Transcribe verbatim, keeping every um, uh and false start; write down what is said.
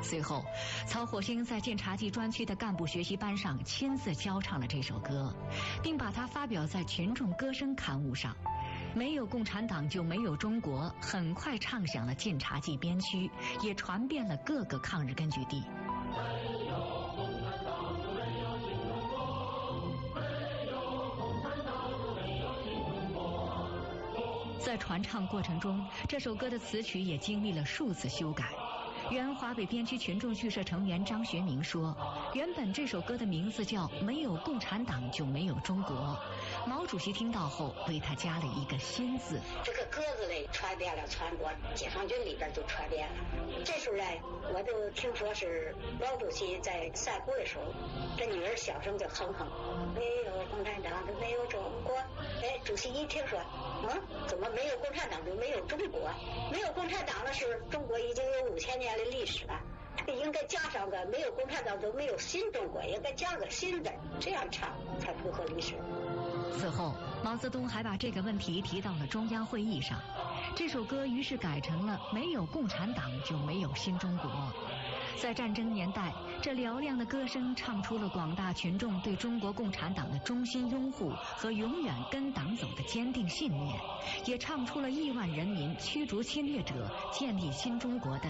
随后，曹火星在晋察冀专区的干部学习班上亲自教唱了这首歌，并把它发表在群众歌声刊物上。没有共产党就没有中国，很快唱响了晋察冀边区，也传遍了各个抗日根据地。没有共产党就没有新中国，没有共产党就没有新中国。在传唱过程中，这首歌的词曲也经历了数次修改。原华北边区群众剧社成员张学明说，原本这首歌的名字叫《没有共产党就没有中国》，毛主席听到后为他加了一个新字。 这个歌字嘞传遍了全国，解放军里边就传遍了。这时候呢，我就听说是毛主席在散步的时候，这女儿小声就哼哼，没有共产党就没有中国。哎，主席一听说，嗯，怎么没有共产党就没有中国？没有共产党了，是中国已经有五千年的历史了，这个应该加上个没有共产党就没有新中国，应该加个新的，这样唱才符合历史。 此后，毛泽东还把这个问题提到了中央会议上，这首歌于是改成了“没有共产党就没有新中国”。在战争年代，这嘹亮的歌声唱出了广大群众对中国共产党的衷心拥护和永远跟党走的坚定信念，也唱出了亿万人民驱逐侵略者、建立新中国的